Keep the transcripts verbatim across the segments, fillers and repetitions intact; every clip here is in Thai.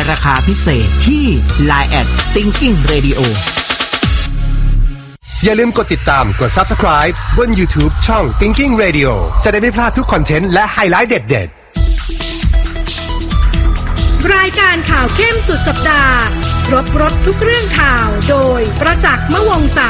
ราคาพิเศษที่ ไลน์ แอท Thinking Radio อย่าลืมกดติดตามกด Subscribe บน YouTube ช่อง Thinking Radio จะได้ไม่พลาดทุกคอนเทนต์และไฮไลท์เด็ดๆรายการข่าวเข้มสุดสัปดาห์ครบรสทุกเรื่องข่าวโดยประจักษ์ มวงศา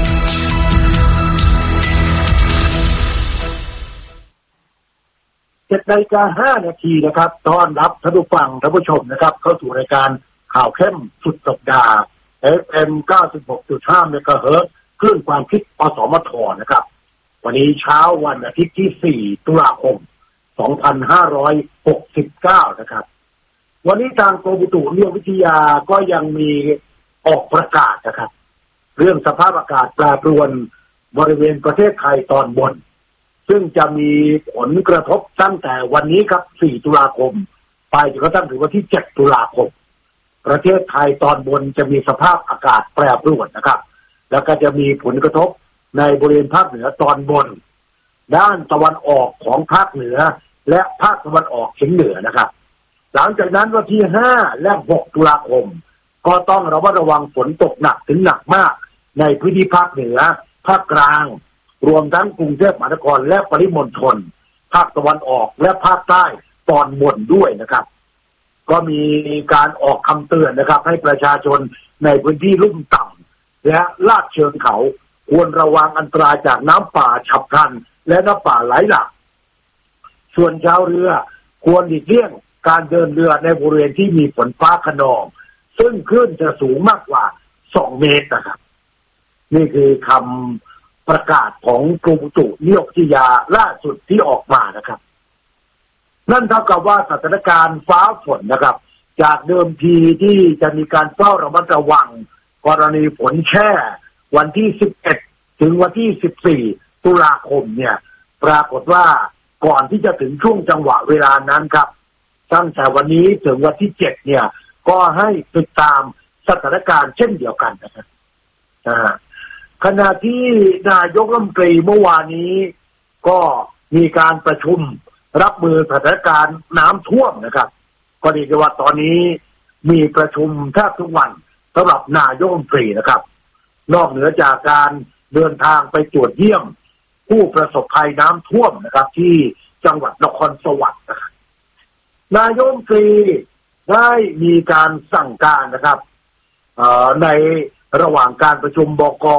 เจ็ดนาฬิกาห้านาทีนะครับต้อนรับท่านผู้ฟังท่านผู้ชมนะครับเข้าสู่รายการข่าวเข้มสุดสัปดาห์ เอฟ เอ็ม เก้าสิบหกจุดห้า เมกะเฮิรตซ์คลื่นความคิดอสมทนะครับวันนี้เช้าวันอาทิตย์ที่สี่ตุลาคมสองพันห้าร้อยหกสิบเก้านะครับวันนี้ทางกรมอุตุนิยมวิทยาก็ยังมีออกประกาศนะครับเรื่องสภาพอากาศแปรปรวนบริเวณประเทศไทยตอนบนซึ่งจะมีผลกระทบตั้งแต่วันนี้ครับสี่ตุลาคมไปจนกระทั่งถึงวันที่เจ็ดตุลาคมประเทศไทยตอนบนจะมีสภาพอากาศแปรปรวนนะครับแล้วก็จะมีผลกระทบในบริเวณภาคเหนือตอนบนด้านตะวันออกของภาคเหนือและภาคตะวันออกเฉียงเหนือนะครับหลังจากนั้นวันที่ห้าและหกตุลาคมก็ต้องระมัดระวังฝนตกหนักถึงหนักมากในพื้นที่ภาคเหนือภาคกลางรวมทั้งกรุงเทพมหานครและปริมณฑลภาคตะวันออกและภาคใต้ตอนบนด้วยนะครับก็มีการออกคำเตือนนะครับให้ประชาชนในพื้นที่ลุ่มต่ำและลาดเชิงเขาควรระวังอันตรายจากน้ำป่าฉับพลันและน้ำป่าไหลหลากส่วนชาวเรือควรหลีกเลี่ยงการเดินเรือในบริเวณที่มีฝนฟ้าคะนองซึ่งคลื่นจะสูงมากกว่าสองเมตรนะครับนี่คือคำประกาศของกรมอุตุนิยมวิทยาล่าสุดที่ออกมานะครับนั่นเท่ากับว่าสถานการณ์ฟ้าฝนนะครับจากเดิมทีที่จะมีการเฝ้าระมัดระวังกรณีฝนแช่วันที่สิบเอ็ดถึงวันที่สิบสี่ตุลาคมเนี่ยปรากฏว่าก่อนที่จะถึงช่วงจังหวะเวลานั้นครับตั้งแต่วันนี้ถึงวันที่เจ็ดเนี่ยก็ให้ติดตามสถานการณ์เช่นเดียวกันนะครับขณะที่นายกรัฐมนตรีเมื่อวานนี้ก็มีการประชุมรับมือสถานการณ์น้ำท่วมนะครับก็เรียกได้ว่าตอนนี้มีประชุมแทบทุกวันสำหรับนายกรัฐมนตรีนะครับนอกเหนือจากการเดินทางไปตรวจเยี่ยมผู้ประสบภัยน้ำท่วมนะครับที่จังหวัดนครสวรรค์นะครับนายกรัฐมนตรีได้มีการสั่งการนะครับในระหว่างการประชุมบก.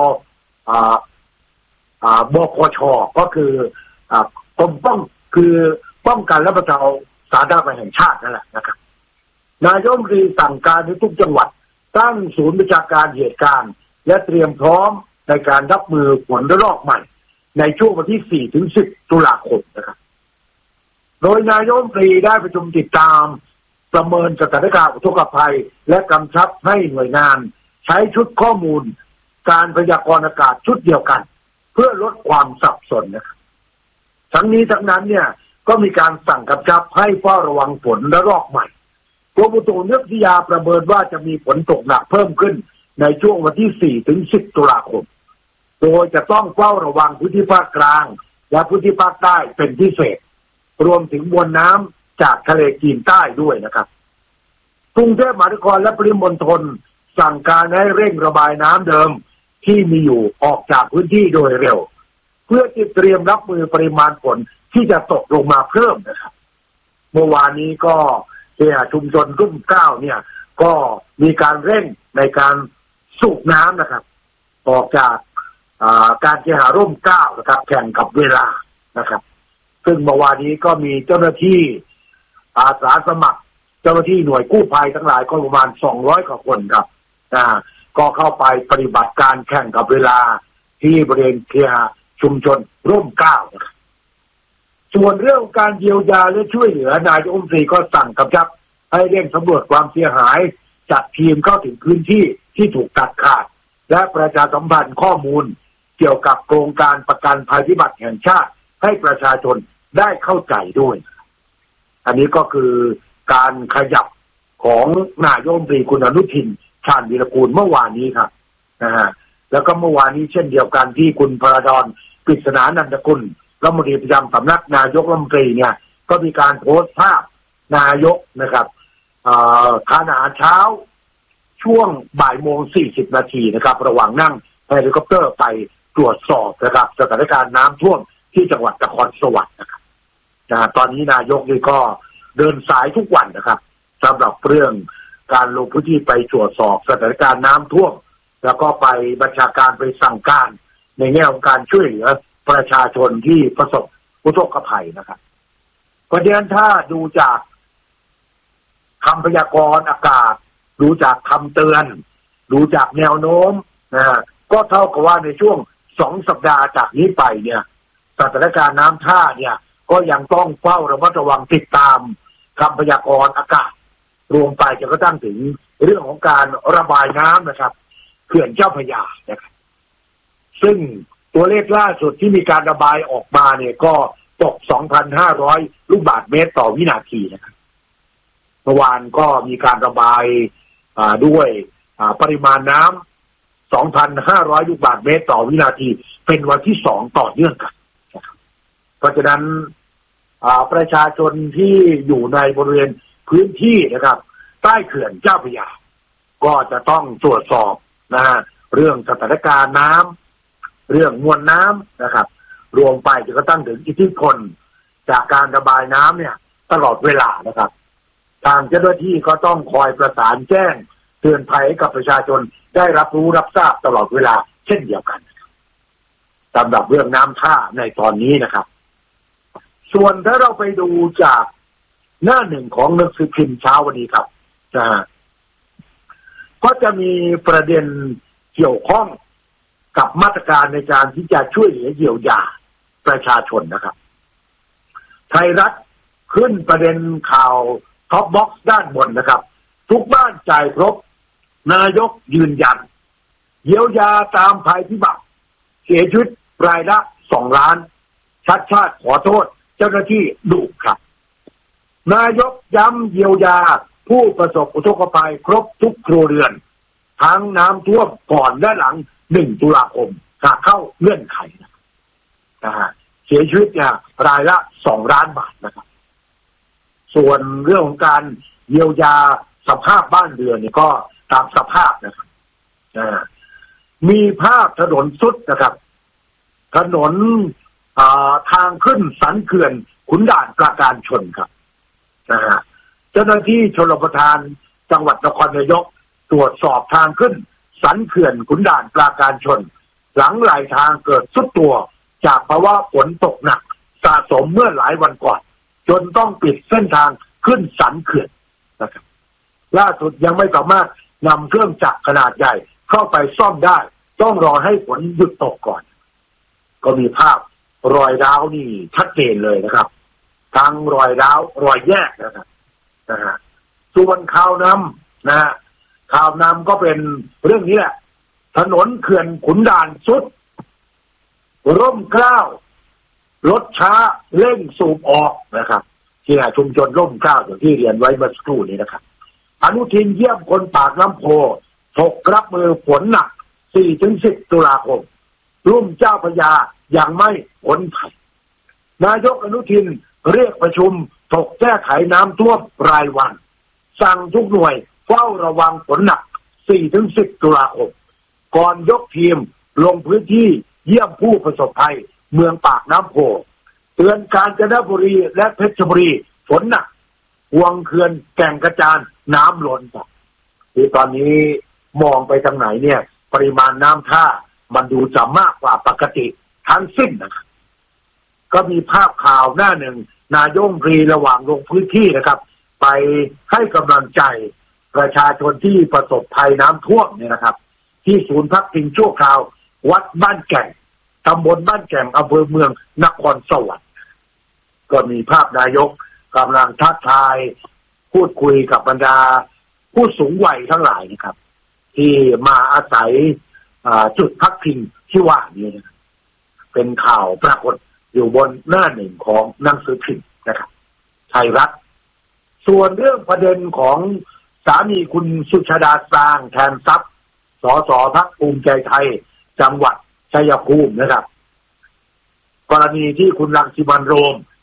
บกช.ก็คือกรมป้องคือป้องกันและบรรเทาสาธารณภัยแห่งชาตินั่นแหละนะครับนายกรัฐมนตรีสั่งการให้ทุกจังหวัดตั้งศูนย์ประชาการเหตุการณ์และเตรียมพร้อมในการรับมือฝนระลอกใหม่ในช่วงวันที่สี่ถึงสิบตุลาคมนะครับโดยนายกรัฐมนตรีได้ประชุมติดตามประเมินสถานการณ์อุทกภัยและกำชับให้หน่วยงานใช้ชุดข้อมูลการพยากรณ์อากาศชุดเดียวกันเพื่อลดความสับสนนะครับทั้งนี้ทั้งนั้นเนี่ยก็มีการสั่งกำชับให้เฝ้าระวังฝนระลอกใหม่กรมอุตุนิยมวิทยาประเมินว่าจะมีฝนตกหนักเพิ่มขึ้นในช่วงวันที่สี่ถึงสิบตุลาคมโดยจะต้องเฝ้าระวังพื้นที่ภาคกลางและพื้นที่ภาคใต้เป็นพิเศษรวมถึงมวลน้ำจากทะเลจีนใต้ด้วยนะครับกรุงเทพมหานครและปริมณฑลสั่งการให้เร่งระบายน้ำเดิมที่มีอยู่ออกจากพื้นที่โดยเร็วเพื่อจะเตรียมรับมือปริมาณฝนที่จะตกลงมาเพิ่มนะครับเมื่อวานนี้ก็เคหะชุมชนรุ่มเกล้าเนี่ยก็มีการเร่งในการสูบน้ำนะครับออกจากการเคหะร่มเกล้านะครับแข่งกับเวลานะครับซึ่งเมื่อวานนี้ก็มีเจ้าหน้าที่อาสาสมัครเจ้าหน้าที่หน่วยกู้ภัยทั้งหลายก็ประมาณสองร้อยกว่าคนครับอ่าก็เข้าไปปฏิบัติการแข่งกับเวลาที่บริเวณเคหะชุมชนร่มเกล้านะครับส่วนเรื่องการเยียวยาและช่วยเหลือนายกรัฐมนตรีก็สั่งกำชับให้เร่งสำรวจความเสียหายจัดทีมเข้าถึงพื้นที่ที่ถูกตัดขาดและประชาสัมพันธ์ข้อมูลเกี่ยวกับโครงการประกันภัยพิบัติแห่งชาติให้ประชาชนได้เข้าใจด้วยอันนี้ก็คือการขยับของนายกรัฐมนตรีคุณอนุทินชาญวีรกูลเมื่อวานนี้ครับนะฮะแล้วก็เมื่อวานนี้เช่นเดียวกันที่คุณพระดอนกฤษณานันทกุลรัฐมนตรีประจำสำนักนายกรัฐมนตรีเนี่ยก็มีการโพสต์ภาพนายกนะครับทานอาหารเช้าช่วงบ่ายโมงสี่สิบนาทีนะครับระหว่างนั่งเฮลิคอปเตอร์ไปตรวจสอบนะครับสถานการณ์น้ำท่วมที่จังหวัดนครสวรรค์นะครับตอนนี้นายกนี่ก็เดินสายทุกวันนะครับสำหรับเรื่องการลงพื้นที่ไปตรวจสอบสถานการณ์น้ำท่วมแล้วก็ไปบัญชาการไปสั่งการในแง่ของการช่วยเหลือประชาชนที่ประสบอุทกภัยนะครับเพราะฉะนั้นถ้าดูจากคำพยากรณ์อากาศดูจากคำเตือนดูจากแนวโน้มนะก็เท่ากับว่าในช่วงสองสัปดาห์จากนี้ไปเนี่ยสถานการณ์น้ำท่าเนี่ยก็ยังต้องเฝ้าระมัดระวังติดตามคำพยากรณ์อากาศรวมไปจนกระทั่งถึงเรื่องของการระบายน้ำนะครับเขื่อนเจ้าพระยานะครับซึ่งตัวเลขล่าสุดที่มีการระบายออกมาเนี่ยก็ตก สองพันห้าร้อย ลูกบาศก์เมตรต่อวินาทีนะครับเมื่อวานก็มีการระบายด้วยปริมาณน้ำ สองพันห้าร้อย ลูกบาศก์เมตรต่อวินาทีเป็นวันที่สองต่อเนื่องกันนะครับเพราะฉะนั้นประชาชนที่อยู่ในบริเวณพื้นที่นะครับใต้เขื่อนเจ้าพระยาก็จะต้องตรวจสอบนะเรื่องสถานการณ์น้ำเรื่องมวลน้ำนะครับรวมไปจนกระทั่งถึงอิทธิพลจากการระบายน้ำเนี่ยตลอดเวลานะครับทางเจ้าหน้าที่ก็ต้องคอยประสานแจ้งเตือนภัยให้กับประชาชนได้รับรู้รับทราบตลอดเวลาเช่นเดียวกันสำหรับเรื่องน้ำท่าในตอนนี้นะครับส่วนถ้าเราไปดูจากหน้าหนึ่งของหนังสือพิมพ์เช้าวันนี้ครับนะก็จะมีประเด็นเกี่ยวข้องกับมาตรการในการที่จะช่วยเหลือเยียวยาประชาชนนะครับไทยรัฐขึ้นประเด็นข่าวท็อปบ็อกซ์ด้านบนนะครับทุกบ้านจ่ายครบนายกยืนยันเยียวยาตามภัยพิบัติเสียชีวิตรายละสองล้านชัดชาติขอโทษเจ้าหน้าที่ดุครับนายกย้ำเยียวยาผู้ประสบอุทกภัยครบทุกครัวเรือนทั้งน้ำท่วมก่อนและหลังหนึ่งตุลาคมหากเข้าเงื่อนไขนะฮะเสียชีวิตเนี่ยรายละสองล้านบาทนะครับส่วนเรื่องของการเยียวยาสภาพบ้านเรือนนี่ก็ตามสภาพนะครับมีภาพถนนสุดนะครับถนนทางขึ้นสันเขื่อนขุนด่านปราการชนครับนะฮะเจ้าหน้าที่ชลประทานจังหวัดนครนายกตรวจสอบทางขึ้นสันเขื่อนขุนด่านปราการชนหลังไหลทางเกิดทรุดตัวจากภาวะฝนตกหนักสะสมเมื่อหลายวันก่อนจนต้องปิดเส้นทางขึ้นสันเขื่อนนะครับล่าสุดยังไม่สามารถนำเครื่องจักรขนาดใหญ่เข้าไปซ่อมได้ต้องรอให้ฝนหยุดตกก่อนก็มีภาพรอยร้าวนี่ชัดเจนเลยนะครับทั้งรอยร้าวรอยแยกนะครับนะฮะส่วนข่าวน้ำนะฮะข่าวนำก็เป็นเรื่องนี้แหละถนนเขื่อนขุนด่านสุดร่มเกล้ารถช้าเร่งสูบออกนะครับที่ชุมชนร่มเกล้าอย่างที่เรียนไว้เมื่อสักครู่นี้นะครับอนุทินเยี่ยมคนปากน้ำโพถกรับมือฝนหนัก สี่ถึงสิบ ตุลาคมรุ่มเจ้าพระยายังไม่พ้นภัยนายกอนุทินเรียกประชุมถกแก้ไขน้ำท่วมรายวันสั่งทุกหน่วยเฝ้าระวังฝนหนัก สี่ถึงสิบ ตุลาคมก่อนยกทีมลงพื้นที่เยี่ยมผู้ประสบภัยเมืองปากน้ำโพเตือนกาญจนบุรีและเพชรบุรีฝนหนักห่วงเขื่อนแก่งกระจานน้ำล้นครับที่ตอนนี้มองไปทางไหนเนี่ยปริมาณน้ำท่ามันดูจะมากกว่าปกติทั้งสิ้นนะครับก็มีภาพข่าวหน้าหนึ่งนายกรัฐมนตรีระหว่างลงพื้นที่นะครับไปให้กำลังใจประชาชนที่ประสบภัยน้ำท่วมเนี่ยนะครับที่ศูนย์พักพิงชั่วคราววัดบ้านแก่งตำบลบ้านแก่งอำเภอเมืองนครสวรรค์ก็มีภาพนายกกำลังทักทายพูดคุยกับบรรดาผู้สูงวัยทั้งหลายนะครับที่มาอาศัยจุดพักพิงที่ว่านี้นะเป็นข่าวปรากฏอยู่บนหน้าหนึ่งของหนังสือพิมพ์นะครับไทยรัฐส่วนเรื่องประเด็นของสามีคุณสุชาดาสร้างแทนทรัพย์สสพรรคภูมิใจไทยจังหวัดชัยภูมินะครับกรณีที่คุณรังสิมันต์โรม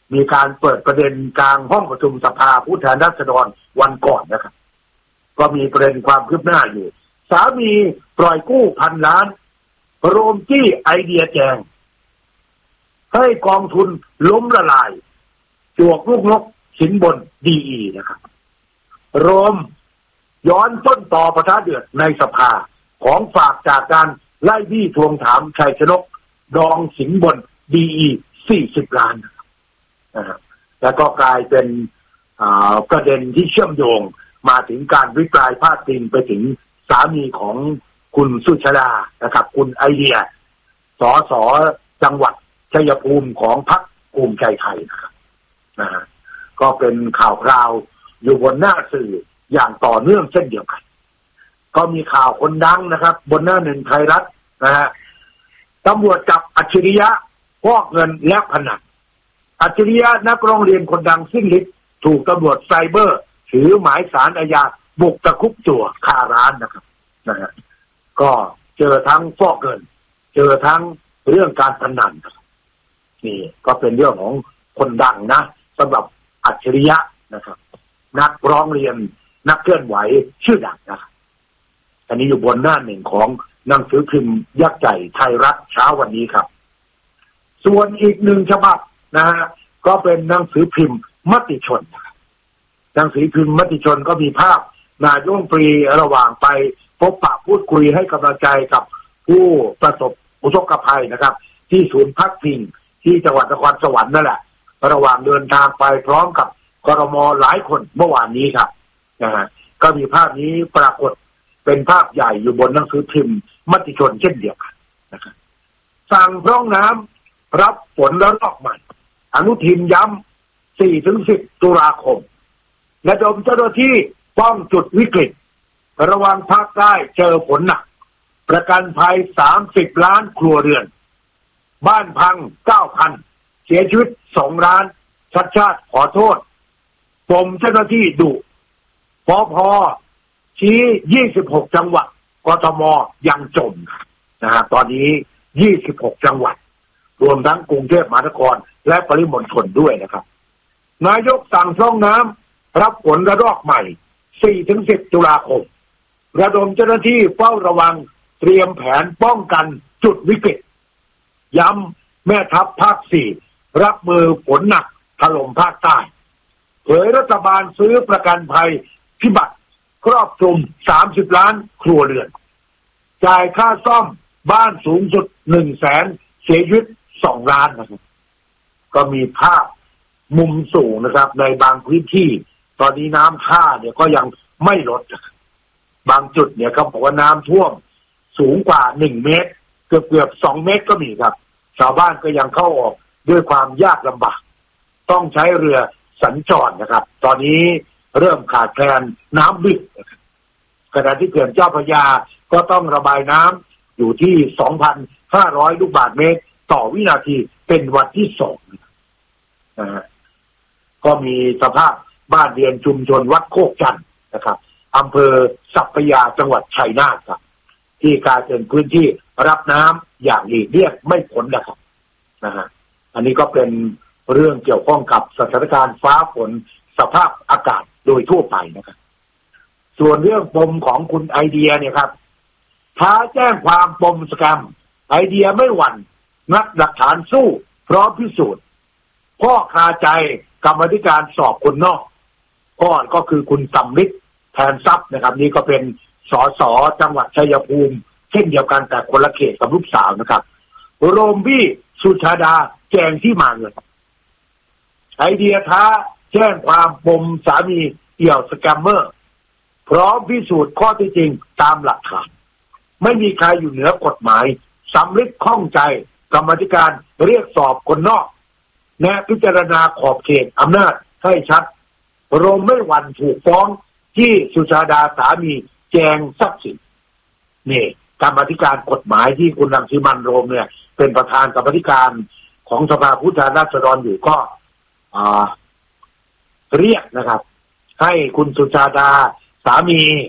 มีการเปิดประเด็นกลางห้องประชุมสภาผู้แทนราษฎรวันก่อนนะครับก็มีประเด็นความคืบหน้าอยู่สามีปล่อยกู้พันล้านโรมจี้ไอเดียแจงให้กองทุนล้มละลายจวกลูกนกสินบนดีอีนะครับโรมย้อนต้นต่อประทะเดือดในสภาของฝากจากการไล่บี้ทวงถามชัยชนกดองสินบนดีอีสี่สิบล้านนะครับแล้วก็กลายเป็นประเด็นที่เชื่อมโยงมาถึงการวิปรายพาดพิงไปถึงสามีของคุณสุชาดานะครับคุณไอเดียสสจังหวัดชัยภูมิของพรรคภูมิใจไทยนะครับนะก็เป็นข่าวคราวอยู่บนหน้าสื่ออย่างต่อเนื่องเช่นเดียวกันก็มีข่าวคนดังนะครับบนหน้าหนึ่งไทยรัฐนะฮะตำรวจจับอัจฉริยะฟอกเงินและพนันอัจฉริยะนักร้องเรียนคนดังสิ้นฤทธิ์ถูกตำรวจไซเบอร์ถือหมายสารอาญาบุกตะคุบตัวคาร้านนะครับนะฮะก็เจอทั้งฟอกเงินเจอทั้งเรื่องการพนันนี่ก็เป็นเรื่องของคนดังนะสำหรับอัจฉริยะนะครับนักร้องเรียนนักเคลื่อนไหวชื่อดังนะครับอันนี้อยู่บนหน้าหนึ่งของหนังสือพิมพ์ยักษ์ใหญ่ไทยรัฐเช้าวันนี้ครับส่วนอีกหนึ่งฉบับนะฮะก็เป็นหนังสือพิมพ์มติชนหนังสือพิมพ์มติชนก็มีภาพนายกรัฐมนตรีระหว่างไปพบปะพูดคุยให้กำลังใจกับผู้ประสบอุทกภัยนะครับที่ศูนย์พักพิงที่จังหวัดนครสวรรค์นั่นแหละระหว่างเดินทางไปพร้อมกับกรม.หลายคนเมื่อวานนี้ครับนะฮะก็มีภาพนี้ปรากฏเป็นภาพใหญ่อยู่บนหนังสือพิมพ์มติชนเช่นเดียวกันนะครับสั่งพร่องน้ำรับฝนระลอกใหม่อนุทินย้ำ สี่ถึงสิบ ตุลาคมและดมเจ้าหน้าที่ป้องจุดวิกฤตระวังภาคใต้เจอฝนหนักประกันภัยสามสิบล้านครัวเรือนบ้านพัง เก้าพัน เสียชีวิตสองล้านชัดชาติขอโทษกรมเจ้าหน้าที่ดุปภ.ชี้ยี่สิบหกจังหวัดกทม.ยังจมนะฮะตอนนี้ยี่สิบหกจังหวัดรวมทั้งกรุงเทพมหานครและปริมณฑลด้วยนะครับนายกสั่งพร่องน้ำรับฝนระลอกใหม่ สี่ถึงสิบ ตุลาคมระดมเจ้าหน้าที่เฝ้าระวังเตรียมแผนป้องกันจุดวิกฤตย้ำแม่ทัพภาคสี่รับมือฝนหนักถล่มภาคใต้เผยรัฐบาลซื้อประกันภัยพิบัติครอบคลุมสามสิบล้านครัวเรือนจ่ายค่าซ่อมบ้านสูงสุดหนึ่งแสนเสียชีวิตสองล้านนะครับก็มีภาพมุมสูงนะครับในบางพื้นที่ตอนนี้น้ำท่าเนี่ยก็ยังไม่ลดบางจุดเนี่ยเขาบอกว่าน้ำท่วมสูงกว่าหนึ่งเมตรเกือบเกือบสองเมตรก็มีครับชาวบ้านก็ยังเข้าออกด้วยความยากลำบากต้องใช้เรือสัญจรนะครับตอนนี้เริ่มขาดแคลนน้ำดิบขณะที่เขื่อนเจ้าพระยาก็ต้องระบายน้ำอยู่ที่ สองพันห้าร้อย ลูกบาศก์เมตรต่อวินาทีเป็นวันที่สองนะฮะก็มีสภาพบ้านเรือนชุมชนวัดโคกจันทร์นะครับอำเภอสัพพยาจังหวัดชัยนาทครับที่กลายเป็นพื้นที่รับน้ำอย่างหลีกเลี่ยงไม่พ้นนะครับนะฮะอันนี้ก็เป็นเรื่องเกี่ยวข้องกับสถานการณ์ฟ้าฝนสภาพอากาศโดยทั่วไปนะครับส่วนเรื่องปมของคุณไอเดียเนี่ยครับท้าแจ้งความปมสแกมไอเดียไม่หวั่นนักหลักฐานสู้พร้อมพิสูจน์พ่อคาใจกรรมธิการสอบคนนอกพ่อก็คือคุณสำลิดแทนทรัพย์นะครับนี่ก็เป็นสสจังหวัดชัยภูมิเช่นเดียวกันแต่คนละเขตกับลูกสาวนะครับโรมบี้สุชาดาแจงที่มาเงินไอเดียท้าแจ้งความปมสามีเอี่ยวสแกมเมอร์พร้อมพิสูจน์ข้อเท็จจริงตามหลักฐานไม่มีใครอยู่เหนือกฎหมายสำลิดข้องใจกรรมธิการเรียกสอบคนนอกแนะพิจารณาขอบเขตอำนาจให้ชัดโรมไม่หวั่นถูกฟ้องที่สุชาดาสามีแจงทรัพย์สินนี่กรรมธิการกฎหมายที่คุณรังสิมันต์โรมเนี่ยเป็นประธานกรรมธิการของสภาผู้แทนราษฎรอยู่ก็เรียกนะครับให้คุณสุชาดาสามี